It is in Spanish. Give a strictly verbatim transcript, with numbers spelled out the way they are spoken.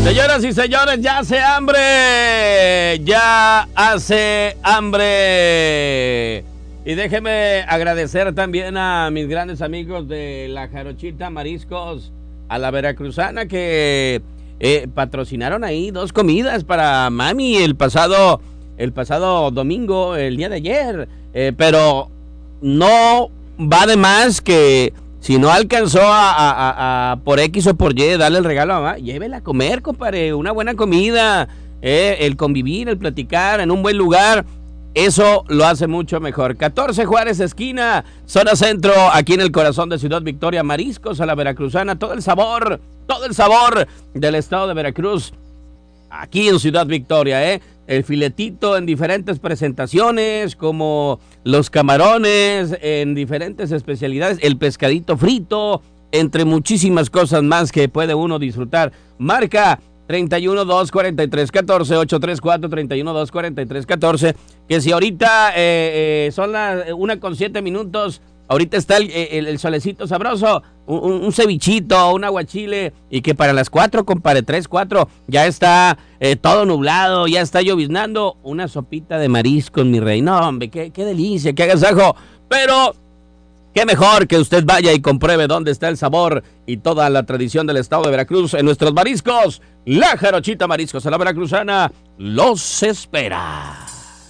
Señoras y señores, ya hace hambre, ya hace hambre. Y déjeme agradecer también a mis grandes amigos de La Jarochita Mariscos, a la veracruzana, que eh, patrocinaron ahí dos comidas para mami el pasado, el pasado domingo, el día de ayer. Eh, pero no va de más que si no alcanzó a, a, a, a por X o por Y darle el regalo a mamá, llévela a comer, compadre, una buena comida, eh, el convivir, el platicar en un buen lugar. Eso lo hace mucho mejor. catorce Juárez esquina, zona centro, aquí en el corazón de Ciudad Victoria, Mariscos a la veracruzana, todo el sabor, todo el sabor del estado de Veracruz, aquí en Ciudad Victoria, ¿eh? El filetito en diferentes presentaciones, como los camarones en diferentes especialidades, el pescadito frito, entre muchísimas cosas más que puede uno disfrutar. Marca treinta y uno, dos cuarenta y tres, catorce, ocho tres cuatro, treinta y uno, dos cuarenta y tres, catorce, que si ahorita eh, eh, son las una con siete minutos, ahorita está el, el, el solecito sabroso, un, un cevichito, un aguachile, y que para las cuatro, compadre, tres, cuatro, ya está eh, todo nublado, ya está lloviznando, una sopita de mariscos, mi rey. No, hombre, qué, qué delicia, qué agasajo, pero qué mejor que usted vaya y compruebe dónde está el sabor y toda la tradición del estado de Veracruz en nuestros mariscos. La Jarochita Mariscos a la veracruzana los espera.